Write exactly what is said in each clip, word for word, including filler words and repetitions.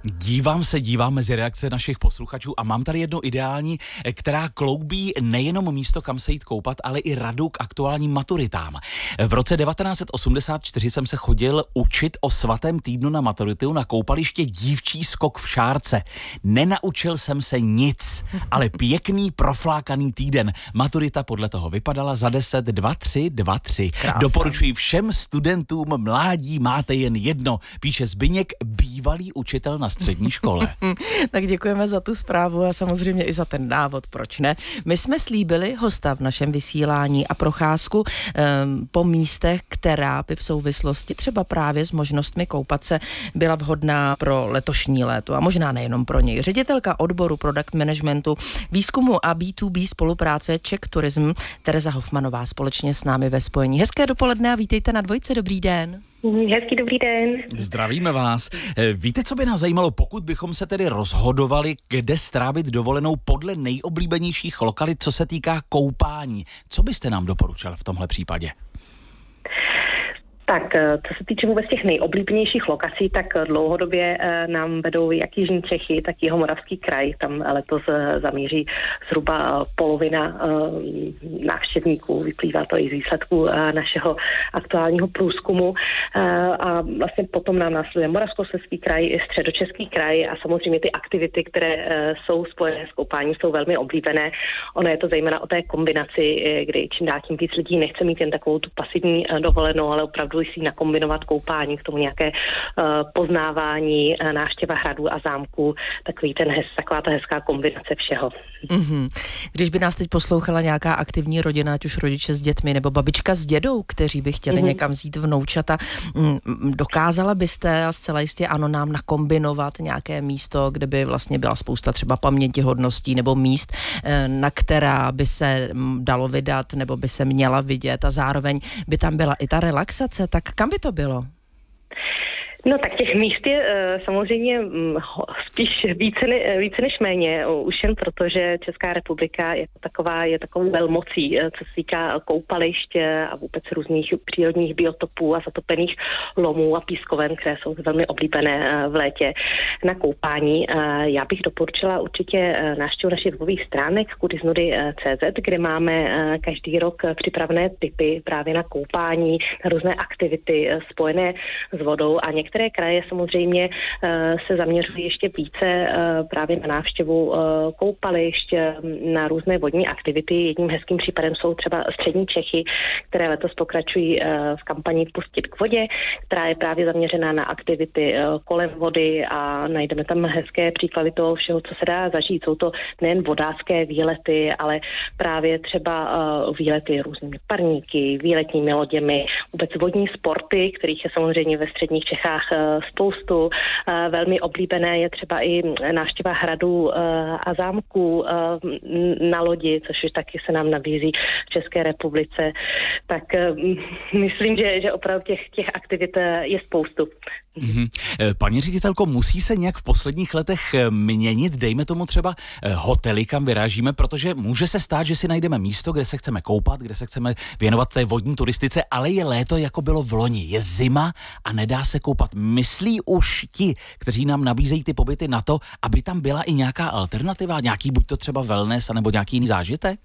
Dívám se, dívám mezi reakce našich posluchačů a mám tady jednu ideální, která kloubí nejenom místo, kam se jít koupat, ale i radu k aktuálním maturitám. V roce devatenáct set osmdesát čtyři jsem se chodil učit o svatém týdnu na maturitu na koupaliště Dívčí skok v Šárce. Nenaučil jsem se nic, ale pěkný proflákaný týden. Maturita podle toho vypadala za deset, dva, tři, dva, tři. Krása. Doporučuji všem studentům, mládí máte jen jedno, píše Zbyněk, bývalý učitel na střední škole. Tak děkujeme za tu zprávu a samozřejmě i za ten návod, proč ne. My jsme slíbili hosta v našem vysílání a procházku um, po místech, která by v souvislosti třeba právě s možnostmi koupat se byla vhodná pro letošní léto a možná nejenom pro něj. Ředitelka odboru Product Managementu, výzkumu a bé dvě bé spolupráce Czech Tourism Tereza Hofmanová společně s námi ve spojení. Hezké dopoledne a vítejte na Dvojce, dobrý den. Hezký dobrý den. Zdravíme vás. Víte, co by nás zajímalo, pokud bychom se tedy rozhodovali, kde strávit dovolenou podle nejoblíbenějších lokalit, co se týká koupání? Co byste nám doporučil v tomhle případě? Tak, co se týče vůbec těch nejoblíbenějších lokací, tak dlouhodobě nám vedou jak jižní Čechy, tak Jihomoravský kraj. Tam letos zamíří zhruba polovina návštěvníků. Vyplývá to i z výsledků našeho aktuálního průzkumu. A vlastně potom nám následuje Moravskoslezský kraj, Středočeský kraj a samozřejmě ty aktivity, které jsou spojené s koupáním, jsou velmi oblíbené. Ono je to zejména o té kombinaci, kdy čím dál tím víc lidí nechce mít jen takovou tu pasivní dovolenou, ale opravdu si nakombinovat koupání, k tomu nějaké uh, poznávání, uh, návštěva hradů a zámků, takový ten hez, taková ta hezká kombinace všeho. Mm-hmm. Když by nás teď poslouchala nějaká aktivní rodina, ať už rodiče s dětmi nebo babička s dědou, kteří by chtěli mm-hmm. někam vzít vnoučata, mm, dokázala byste a zcela jistě ano nám nakombinovat nějaké místo, kde by vlastně byla spousta třeba pamětihodností nebo míst, na která by se dalo vydat nebo by se měla vidět a zároveň by tam byla i ta relaxace, tak kam by to bylo? No tak těch míst je uh, samozřejmě um, spíš více, ne, více než méně, uh, už jen proto, že Česká republika je taková, je takovou velmocí, uh, co se týká koupališť a vůbec různých přírodních biotopů a zatopených lomů a pískoven, které jsou velmi oblíbené uh, v létě na koupání. Uh, já bych doporučila určitě uh, návštěvu našich webových stránek kudyznudy tečka cé zet, kde máme uh, každý rok připravené tipy právě na koupání, na různé aktivity uh, spojené s vodou a některé Některé kraje samozřejmě uh, se zaměřují ještě více uh, právě na návštěvu uh, koupališť, na různé vodní aktivity. Jedním hezkým případem jsou třeba střední Čechy, které letos pokračují uh, v kampani Pustit k vodě, která je právě zaměřená na aktivity uh, kolem vody a najdeme tam hezké příklady toho všeho, co se dá zažít. Jsou to nejen vodácké výlety, ale právě třeba uh, výlety různými parníky, výletními loděmi, vůbec vodní sporty, kterých je samozřejmě ve středních Čechách spoustu. Velmi oblíbené je třeba i návštěva hradů a zámků na lodi, což už taky se nám nabízí v České republice. Tak myslím, že, že opravdu těch, těch aktivit je spoustu. Mm-hmm. Paní ředitelko, musí se nějak v posledních letech měnit, dejme tomu třeba hotely, kam vyrážíme, protože může se stát, že si najdeme místo, kde se chceme koupat, kde se chceme věnovat té vodní turistice, ale je léto, jako bylo v loni. Je zima a nedá se koupat. Myslí už ti, kteří nám nabízejí ty pobyty na to, aby tam byla i nějaká alternativa, nějaký buď to třeba wellness, anebo nějaký jiný zážitek?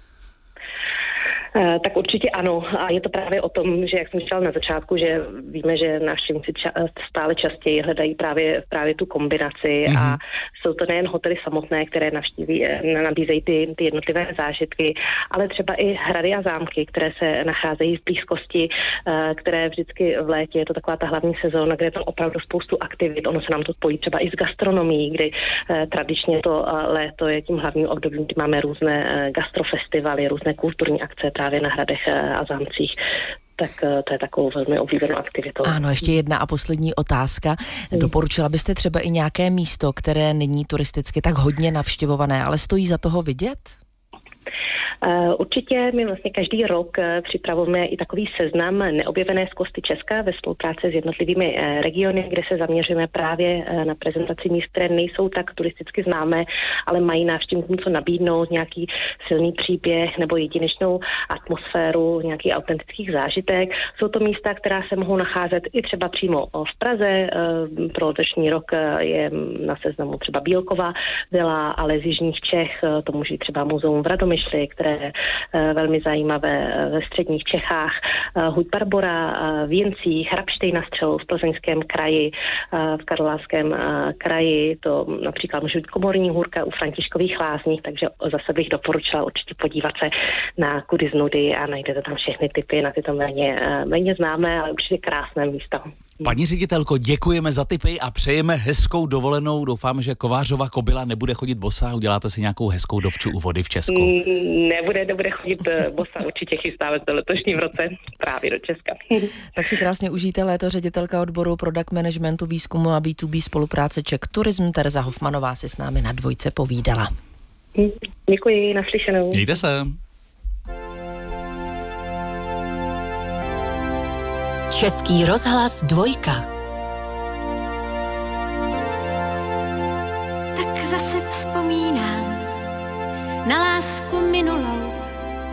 Tak určitě ano. A je to právě o tom, že jak jsem říkala na začátku, že víme, že návštěvníci ča- stále častěji hledají právě, právě tu kombinaci mm-hmm. a jsou to nejen hotely samotné, které navštíví, nabízejí ty, ty jednotlivé zážitky, ale třeba i hrady a zámky, které se nacházejí v blízkosti, které vždycky v létě, je to taková ta hlavní sezóna, kde je tam opravdu spoustu aktivit. Ono se nám to spojí třeba i s gastronomií, kdy tradičně to léto je tím hlavním obdobím, kdy máme různé gastrofestivaly, různé kulturní akce právě na hradech a zámcích. Tak to je takovou velmi oblíbenou aktivitou. Ano, ještě jedna a poslední otázka. Doporučila byste třeba i nějaké místo, které není turisticky tak hodně navštěvované, ale stojí za toho vidět? Určitě my vlastně každý rok připravujeme i takový seznam neobjevené zkosty Česka ve spolupráci s jednotlivými regiony, kde se zaměřujeme právě na prezentaci míst, které nejsou tak turisticky známé, ale mají návštěvníkům co nabídnout, nějaký silný příběh nebo jedinečnou atmosféru, nějaký autentický zážitek. Jsou to místa, která se mohou nacházet i třeba přímo v Praze. Pro letošní rok je na seznamu třeba Bílkova vila, ale z jižních Čech to může být třeba muzeum v Radomyšli, které je velmi zajímavé ve středních Čechách, Huť Barbora v Jincích, Hrabštej na Střelu v Plzeňském kraji, v Karlovarském kraji, to například může být Komorní hůrka u Františkových lázních, takže zase bych doporučila určitě podívat se na Kudy z nudy a najdete tam všechny typy na tyto méně, méně známé, ale určitě krásné místa. Paní ředitelko, děkujeme za tipy a přejeme hezkou dovolenou. Doufám, že Kovářova kobyla nebude chodit bosa a uděláte si nějakou hezkou dovču u vody v Česku. Nebude, nebude chodit bosa, určitě chystáme se letošním roce právě do Česka. Tak si krásně užijte léto. Ředitelka odboru Product Managementu, výzkumu a bé dvě bé spolupráce Czech Tourism Tereza Hofmanová si s námi na dvojce povídala. Děkuji, naslyšenou. Mějte se. Český rozhlas dvojka. Tak zase vzpomínám na lásku minulou.